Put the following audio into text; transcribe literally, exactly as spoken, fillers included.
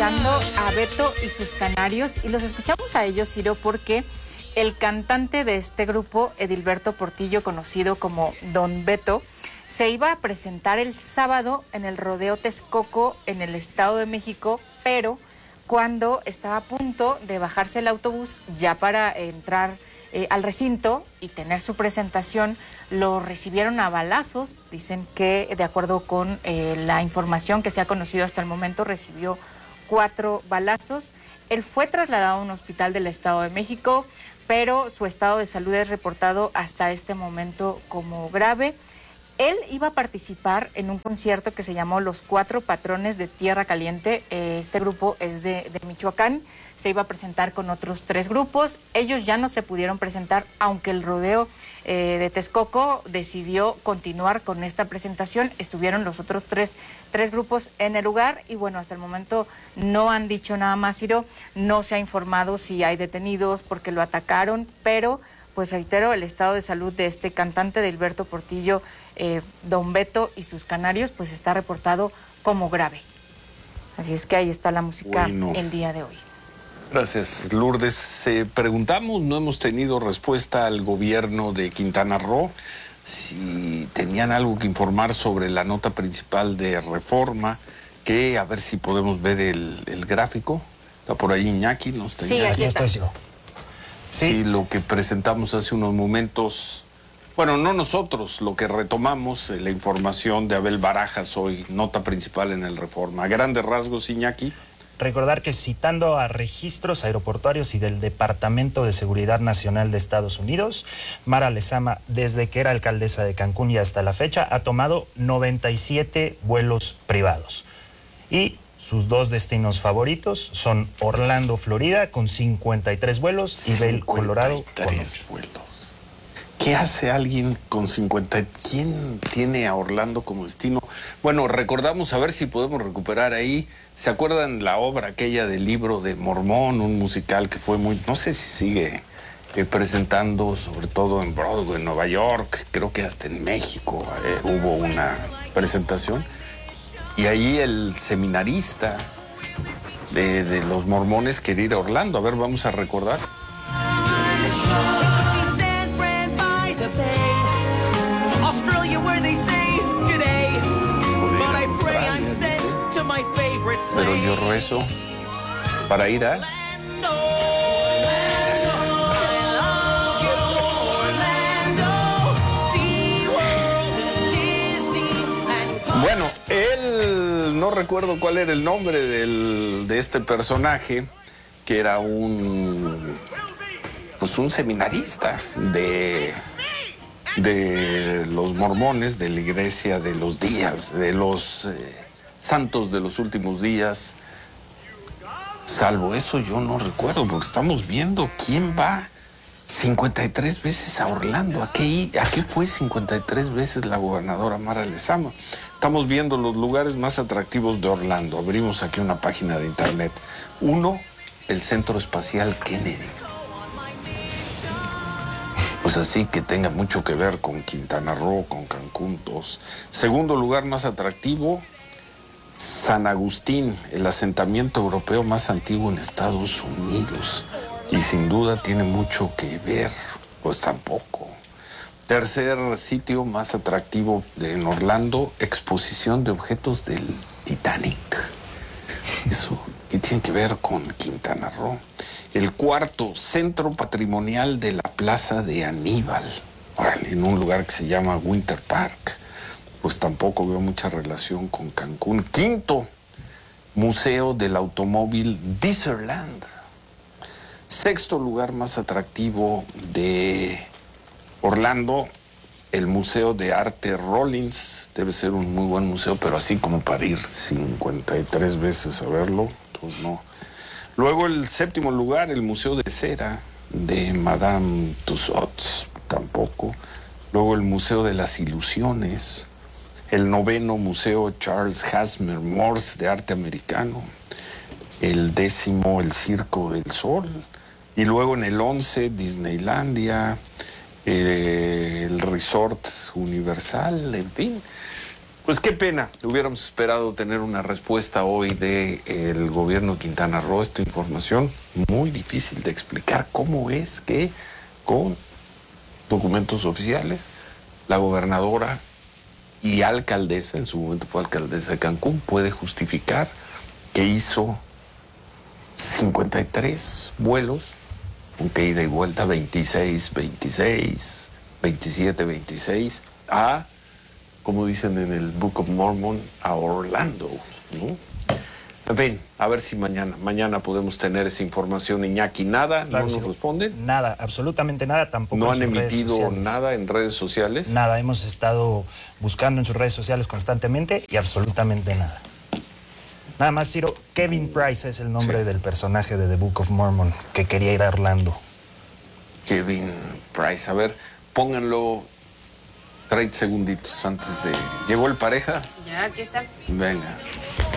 escuchando a Beto y sus Canarios, y los escuchamos a ellos, Ciro, porque el cantante de este grupo, Edilberto Portillo, conocido como Don Beto, se iba a presentar el sábado en el Rodeo Texcoco en el Estado de México, pero cuando estaba a punto de bajarse el autobús ya para entrar eh, al recinto y tener su presentación, lo recibieron a balazos. Dicen que, de acuerdo con eh, la información que se ha conocido hasta el momento, recibió cuatro balazos. Él fue trasladado a un hospital del Estado de México, pero su estado de salud es reportado hasta este momento como grave. Él iba a participar en un concierto que se llamó Los Cuatro Patrones de Tierra Caliente. Este grupo es de, de Michoacán. Se iba a presentar con otros tres grupos. Ellos ya no se pudieron presentar, aunque el rodeo eh, de Texcoco decidió continuar con esta presentación. Estuvieron los otros tres, tres grupos en el lugar y bueno, hasta el momento no han dicho nada más, Ciro. No se ha informado si hay detenidos porque lo atacaron, pero pues reitero, el estado de salud de este cantante, de Edilberto Portillo, eh, Don Beto y sus Canarios, pues está reportado como grave. Así es que ahí está la música bueno, el día de hoy. Gracias, Lourdes. Eh, preguntamos, no hemos tenido respuesta al gobierno de Quintana Roo, si tenían algo que informar sobre la nota principal de Reforma, que a ver si podemos ver el, el gráfico. Está por ahí Iñaki, nos tenía. Sí, aquí está. Estoy yo. Sí. sí, lo que presentamos hace unos momentos, bueno, no nosotros, lo que retomamos, eh, la información de Abel Barajas hoy, nota principal en el Reforma. A grandes rasgos, Iñaki. Recordar que citando a registros aeroportuarios y del Departamento de Seguridad Nacional de Estados Unidos, Mara Lezama, desde que era alcaldesa de Cancún y hasta la fecha, ha tomado noventa y siete vuelos privados. Y sus dos destinos favoritos son Orlando, Florida, con cincuenta y tres vuelos, y Vail, Colorado, con ocho vuelos. ¿Qué hace alguien con cincuenta? ¿Quién tiene a Orlando como destino? Bueno, recordamos, a ver si podemos recuperar ahí. ¿Se acuerdan la obra aquella del Libro de Mormón? Un musical que fue muy, no sé si sigue eh, presentando, sobre todo en Broadway, en Nueva York, creo que hasta en México eh, hubo una presentación. Y ahí el seminarista de, de los mormones quería ir a Orlando. A ver, vamos a recordar. Pero yo rezo para ir a... Bueno, él, no recuerdo cuál era el nombre del, de este personaje, que era un, pues un seminarista de, de los mormones, de la iglesia de los días, de los eh, santos de los últimos días. Salvo eso, yo no recuerdo, porque estamos viendo quién va cincuenta y tres veces a Orlando. ¿A qué, a qué fue cincuenta y tres veces la gobernadora Mara Lezama? Estamos viendo los lugares más atractivos de Orlando. Abrimos aquí una página de internet. Uno, el Centro Espacial Kennedy. Pues así que tenga mucho que ver con Quintana Roo, con Cancún. Dos. Segundo lugar más atractivo, San Agustín, el asentamiento europeo más antiguo en Estados Unidos. Y sin duda tiene mucho que ver, pues tampoco. Tercer sitio más atractivo de, en Orlando, exposición de objetos del Titanic. Eso, ¿qué tiene que ver con Quintana Roo? El cuarto, centro patrimonial de la Plaza de Aníbal, órale, en un lugar que se llama Winter Park. Pues tampoco veo mucha relación con Cancún. Quinto, Museo del Automóvil Dixieland. Sexto lugar más atractivo de Orlando, el Museo de Arte Rollins. Debe ser un muy buen museo, pero así como para ir cincuenta y tres veces a verlo, pues no. Luego el séptimo lugar, el Museo de Cera de Madame Tussauds, tampoco. Luego el Museo de las Ilusiones. El noveno, Museo Charles Hasmer Morse de Arte Americano. El décimo, el Circo del Sol. Y luego en el once, Disneylandia, eh, el Resort Universal, en fin. Pues qué pena, hubiéramos esperado tener una respuesta hoy del gobierno de Quintana Roo. Esta información muy difícil de explicar cómo es que con documentos oficiales la gobernadora y alcaldesa, en su momento fue alcaldesa de Cancún, puede justificar que hizo cincuenta y tres vuelos, aunque ida y vuelta veintiséis, veintiséis, veintisiete, veintiséis, a, como dicen en el Book of Mormon, a Orlando, ¿no? En fin, a ver si mañana, mañana podemos tener esa información. Iñaki, nada, Claro, no sí. nos responden. Nada, absolutamente nada, tampoco. No en han sus redes emitido sociales. nada en redes sociales. Nada, hemos estado buscando en sus redes sociales constantemente y absolutamente nada. Nada más, Ciro, Kevin Price es el nombre Sí. del personaje de The Book of Mormon que quería ir a Orlando. Kevin Price, a ver, pónganlo treinta segunditos antes de... ¿Llegó el pareja? Ya, aquí está. Venga.